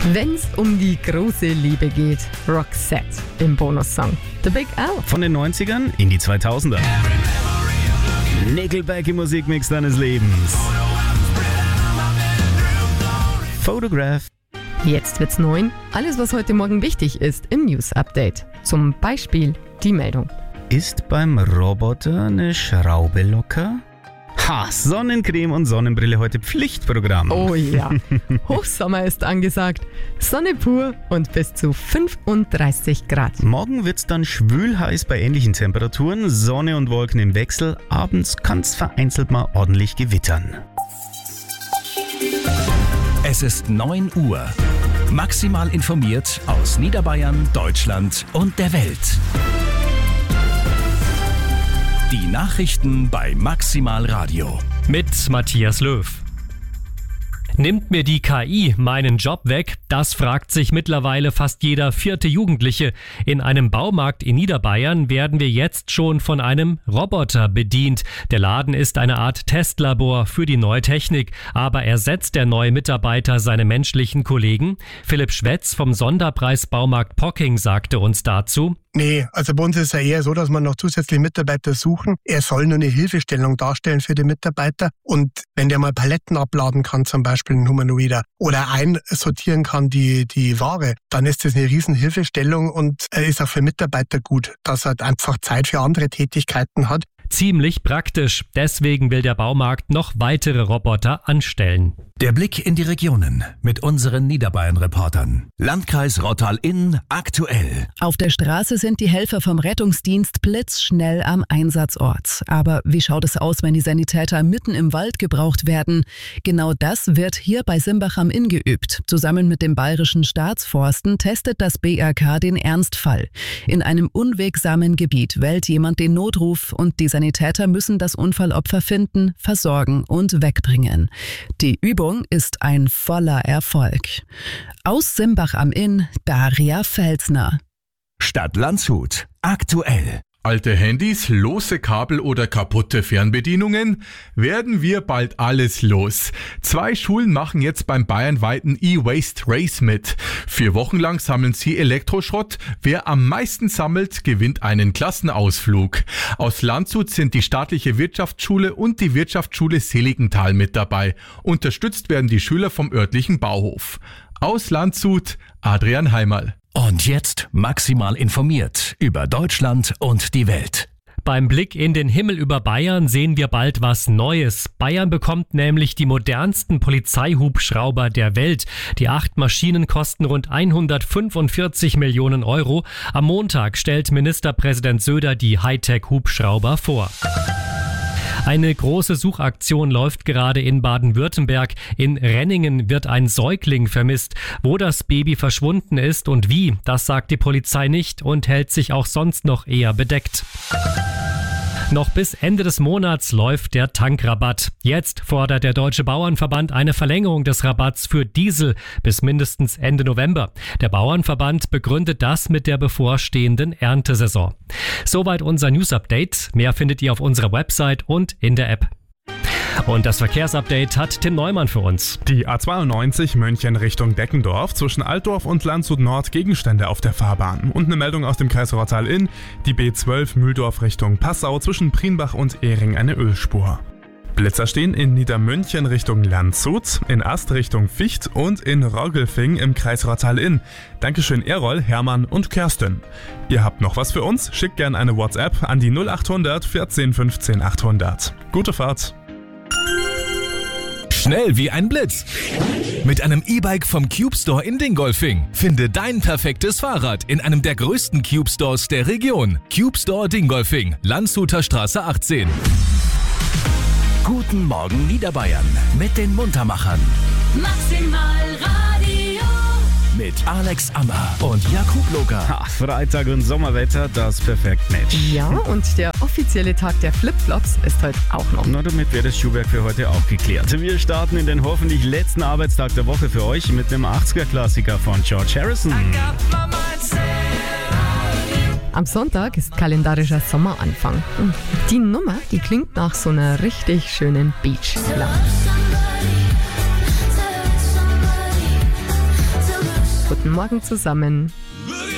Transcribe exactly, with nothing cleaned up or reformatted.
Wenn's um die große Liebe geht, Roxette im Bonussong The Big L. Von den neunzigern in die zweitausender. Nickelback im Musikmix deines Lebens. Photograph. Jetzt wird's neun. Alles, was heute Morgen wichtig ist im News-Update. Zum Beispiel die Meldung. Ist beim Roboter eine Schraube locker? Ha, Sonnencreme und Sonnenbrille heute Pflichtprogramm. Oh ja, Hochsommer ist angesagt. Sonne pur und bis zu fünfunddreißig Grad. Morgen wird's dann schwül heiß bei ähnlichen Temperaturen. Sonne und Wolken im Wechsel. Abends kann's vereinzelt mal ordentlich gewittern. Es ist neun Uhr. Maximal informiert aus Niederbayern, Deutschland und der Welt. Die Nachrichten bei Maximal Radio. Mit Matthias Löw. Nimmt mir die K I meinen Job weg? Das fragt sich mittlerweile fast jeder vierte Jugendliche. In einem Baumarkt in Niederbayern werden wir jetzt schon von einem Roboter bedient. Der Laden ist eine Art Testlabor für die neue Technik. Aber ersetzt der neue Mitarbeiter seine menschlichen Kollegen? Philipp Schwetz vom Sonderpreis Baumarkt Pocking sagte uns dazu: Nee, also bei uns ist es ja eher so, dass wir noch zusätzliche Mitarbeiter suchen. Er soll nur eine Hilfestellung darstellen für die Mitarbeiter. Und wenn der mal Paletten abladen kann, zum Beispiel ein Humanoider, oder einsortieren kann die, die Ware, dann ist das eine riesen Hilfestellung und er ist auch für Mitarbeiter gut, dass er einfach Zeit für andere Tätigkeiten hat. Ziemlich praktisch. Deswegen will der Baumarkt noch weitere Roboter anstellen. Der Blick in die Regionen mit unseren Niederbayern-Reportern. Landkreis Rottal-Inn aktuell. Auf der Straße sind die Helfer vom Rettungsdienst blitzschnell am Einsatzort. Aber wie schaut es aus, wenn die Sanitäter mitten im Wald gebraucht werden? Genau das wird hier bei Simbach am Inn geübt. Zusammen mit dem Bayerischen Staatsforsten testet das B R K den Ernstfall. In einem unwegsamen Gebiet wählt jemand den Notruf und die Sanitäter müssen das Unfallopfer finden, versorgen und wegbringen. Die Übung ist ein voller Erfolg. Aus Simbach am Inn, Daria Felsner. Stadt Landshut aktuell. Alte Handys, lose Kabel oder kaputte Fernbedienungen? Werden wir bald alles los. Zwei Schulen machen jetzt beim bayernweiten E-Waste Race mit. Vier Wochen lang sammeln sie Elektroschrott. Wer am meisten sammelt, gewinnt einen Klassenausflug. Aus Landshut sind die staatliche Wirtschaftsschule und die Wirtschaftsschule Seligenthal mit dabei. Unterstützt werden die Schüler vom örtlichen Bauhof. Aus Landshut, Adrian Heimerl. Und jetzt maximal informiert über Deutschland und die Welt. Beim Blick in den Himmel über Bayern sehen wir bald was Neues. Bayern bekommt nämlich die modernsten Polizeihubschrauber der Welt. Die acht Maschinen kosten rund hundertfünfundvierzig Millionen Euro. Am Montag stellt Ministerpräsident Söder die Hightech-Hubschrauber vor. Eine große Suchaktion läuft gerade in Baden-Württemberg. In Renningen wird ein Säugling vermisst. Wo das Baby verschwunden ist und wie, das sagt die Polizei nicht und hält sich auch sonst noch eher bedeckt. Noch bis Ende des Monats läuft der Tankrabatt. Jetzt fordert der Deutsche Bauernverband eine Verlängerung des Rabatts für Diesel bis mindestens Ende November. Der Bauernverband begründet das mit der bevorstehenden Erntesaison. Soweit unser News-Update. Mehr findet ihr auf unserer Website und in der App. Und das Verkehrsupdate hat Tim Neumann für uns. Die A zweiundneunzig München Richtung Deckendorf, zwischen Altdorf und Landshut Nord Gegenstände auf der Fahrbahn. Und eine Meldung aus dem Kreis Rottal-Inn, die B zwölf Mühldorf Richtung Passau, zwischen Prienbach und Ehring eine Ölspur. Blitzer stehen in Niedermünchen Richtung Landshut, in Ast Richtung Vicht und in Roggelfing im Kreis Rottal-Inn. Dankeschön Errol, Hermann und Kerstin. Ihr habt noch was für uns? Schickt gerne eine WhatsApp an die null achthundert vierzehn fünfzehn achthundert. Gute Fahrt! Schnell wie ein Blitz. Mit einem E-Bike vom Cube Store in Dingolfing. Finde dein perfektes Fahrrad in einem der größten Cube Stores der Region. Cube Store Dingolfing, Landshuter Straße achtzehn. Guten Morgen Niederbayern mit den Muntermachern. Maximal Radio. Mit Alex Ammer und Jakub Loka. Ha, Freitag und Sommerwetter, das perfekt Match. Ja, und der offizielle Tag der Flipflops ist heute auch noch. Nur damit wäre das Schuhwerk für heute auch geklärt. Wir starten in den hoffentlich letzten Arbeitstag der Woche für euch mit einem achtziger-Klassiker von George Harrison. Am Sonntag ist kalendarischer Sommeranfang. Und die Nummer, die klingt nach so einer richtig schönen Beach-Lounge. Guten Morgen zusammen. Look